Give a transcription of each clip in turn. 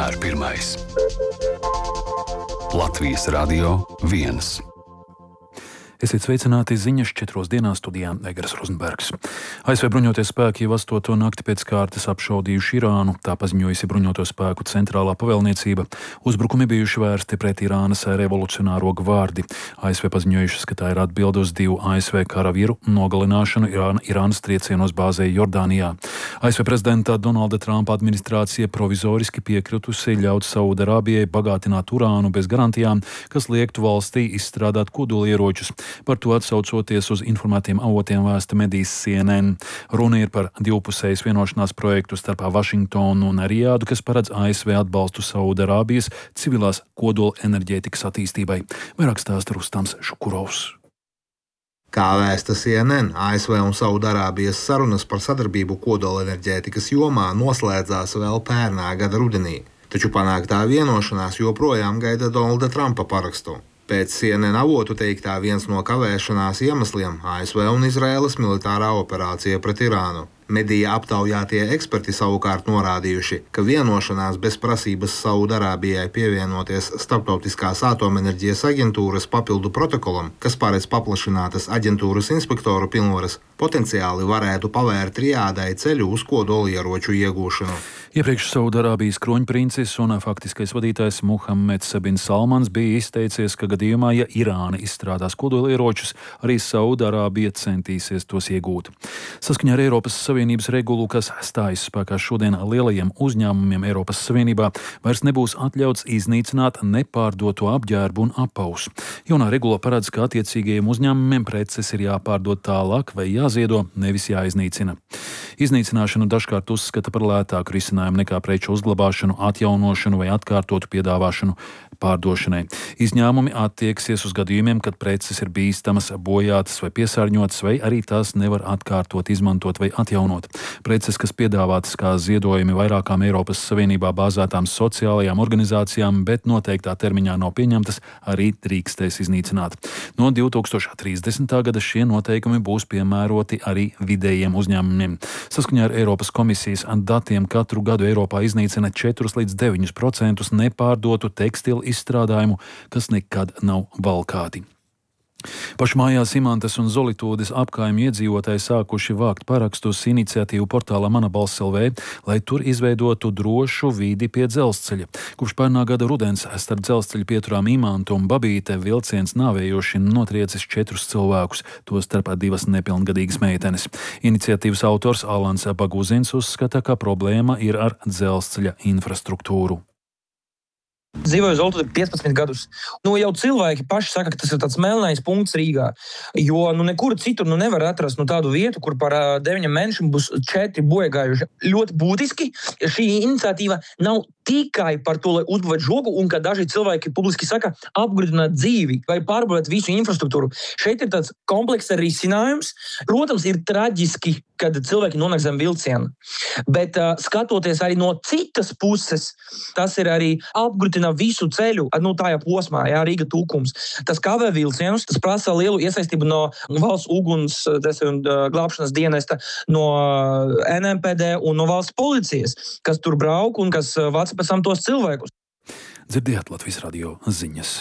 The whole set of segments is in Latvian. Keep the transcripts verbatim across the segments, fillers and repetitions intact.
vienmēr pirmais. Latvijas Radio viens. Esiet sveicināti ziņas četros dienās studijā Egers Rozenbergs. A S V bruņotie spēki jau astoto nakti pēc kārtas apšaudījuši Irānu, tā paziņojusi bruņoto spēku centrālā pavēlniecība. Uzbrukumi bijuši vērsti pret Irānas revolucionāro gvardi. A S V paziņojušas, ka tā ir atbilde uz divu A S V karavīru nogalināšanu Irāna, Irānas triecienos bāzē Jordānijā. A S V prezidenta Donalda Trumpa administrācija provizoriski piekritusi ļaut Saudarābijai bagātināt urānu bez garantijām, kas liektu valstī izstrādāt kodolieročus. Par to atsaucoties uz informētiem avotiem vēsta medijas C N N. Runa ir par divpusējas vienošanās projektu starp Vašingtonu un Rijādu, kas paredz A S V atbalstu Saudarābijas civilās kodola enerģētikas attīstībai. Vairāk stāsta Rustams Šukurovs. Kā vēsta C N N, A S V un Saudarābijas sarunas par sadarbību kodolenerģētikas jomā noslēdzās vēl pērnā gada rudenī, taču panāktā vienošanās joprojām gaida Donalda Trumpa parakstu. Pēc C N N avotu teiktā viens no kavēšanās iemesliem A S V un Izraēlas militārā operācija pret Irānu. Medija aptaujātie eksperti savukārt norādījuši, ka vienošanās bez prasības Saudarābijai pievienoties Starptautiskās atomenerģijas aģentūras papildu protokolam, kas paredz paplašinātas aģentūras inspektoru pilnvaras, potenciāli varētu pavērt Rijādai ceļu uz kodolieroču iegūšanu. Iepriekš Saudarābijas kroņprincis un faktiskais vadītājs Muhameds bin Salmans bija izteicies, ka gadījumā, ja Irāna izstrādās kodolieročus, arī Saudarābija centīsies tos iegūt. Saskaņā ar Eiropas Savienības regulu, kas stājas spēkā šodien, lielajiem uzņēmumiem Eiropas Savienībā vairs nebūs atļauts iznīcināt nepārdoto apģērbu un apavus. Jaunā regula paredz, ka attiecīgajiem uzņēmumiem preces ir jāpārdod tālāk vai jāziedo, nevis jāiznīcina. Iznīcināšanu dažkārt uzskata par lētāku risinājumu nekā preču uzglabāšanu, atjaunošanu vai atkārtotu piedāvāšanu pārdošanai. Izņēmumi attieksies uz gadījumiem, kad preces ir bīstamas, bojātas vai piesārņotas, vai arī tās nevar atkārtot, izmantot vai atjaunot. Preces, kas piedāvātas kā ziedojumi vairākām Eiropas Savienībā bāzētām sociālajām organizācijām, bet noteiktā termiņā nav pieņemtas, arī drīkstēs iznīcināt. No divi tūkstoši trīsdesmitā gada šie noteikumi būs piemēroti arī vidējiem uzņēmumiem. Saskaņā ar Eiropas komisijas datiem katru gadu Eiropā iznīcina četrus līdz deviņus procentus nepārdotu tekstilu izstrādājumu, kas nekad nav valkāti. Pašmājās Imantes un Zolitūdes apkaimju iedzīvotāji sākuši vākt parakstus iniciatīvu portālā Mana balss L V, lai tur izveidotu drošu vidi pie dzelzceļa. Kopš pērnā gada rudens starp dzelzceļa pieturām Imantu un Babīte vilciens nāvējoši notriecis četrus cilvēkus, tostarp divas nepilngadīgas meitenes. Iniciatīvas autors Alans Baguzins uzskata, ka problēma ir ar dzelzceļa infrastruktūru. Dzīvoju Zoltūdē piecpadsmit gadus. Nu, jau cilvēki paši saka, ka tas ir tāds melnais punkts Rīgā, jo nu, nekur citur nu, nevar atrast nu, tādu vietu, kur par uh, deviņiem mēnešiem būs četri bojagājuši. Ļoti būtiski, šī iniciatīva nav tikai par to, lai uzbūvētu žogu un, kā daži cilvēki publiski saka, apgrūtināt dzīvi vai pārbūvēt visu infrastruktūru. Šeit ir tāds komplekss risinājums. Protams, ir traģiski, kad cilvēki nonāk zem vilciena, bet uh, skatoties arī no citas puses, tas ir arī apgrūtina visu ceļu, nu tajā posmā, jā, Rīga Tūkums. Tas kavē vilcienus, tas prasa lielu iesaistību no valsts uguns un glābšanas dienesta, no N M P D un no valsts policijas, kas tur brauk un kas vāc pēc tam tos cilvēkus. Dzirdējāt Latvijas Radio ziņas.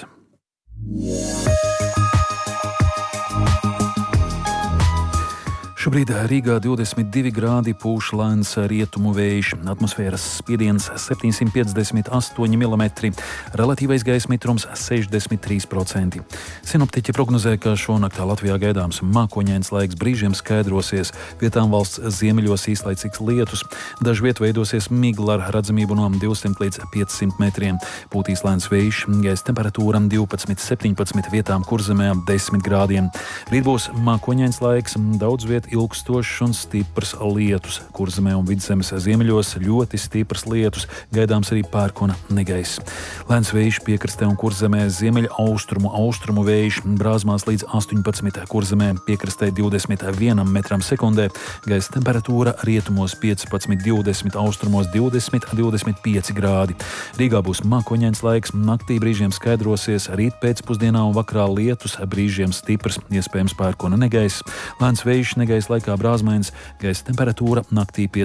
Šobrīd Rīgā divdesmit divi grādi pūš lēns rietumu vējš, atmosfēras spiediens septiņsimt piecdesmit astoņi milimetri, relatīvais gaisa mitrums sešdesmit trīs procenti. Sinoptiķi prognozē, ka šonaktā Latvijā gaidāms mākoņains laiks, brīžiem skaidrosies, vietām valsts ziemeļos īslaicīgs lietus, dažviet veidosies migla ar redzamību no divsimt līdz piecsimt metriem. Pūtīs lēns vējš, gaisa temperatūra divpadsmit septiņpadsmit, vietām Kurzemē desmit grādiem. Rīt būs mākoņains laiks, daudz viet ilgstošs un stiprs lietus. Kurzemē un Vidzemes ziemeļos ļoti stiprs lietus, gaidāms arī pērkona negaiss. Lēns vējš piekrastē un Kurzemē ziemeļa austrumu, austrumu vējš, brāzmās līdz astoņpadsmit, Kurzemē piekrastē divdesmit vienam metram sekundē, gaisa temperatūra rietumos piecpadsmit divdesmit, austrumos divdesmit divdesmit pieci grādi. Rīgā būs mākoņains laiks, naktī brīžiem skaidrosies, rīt pēcpusdienā un vakarā lietus, brīžiem stiprs, iespējams pērkona negaiss. Lēns vējš negaiss laikā brāzmains, gaisa temperatūra naktī pie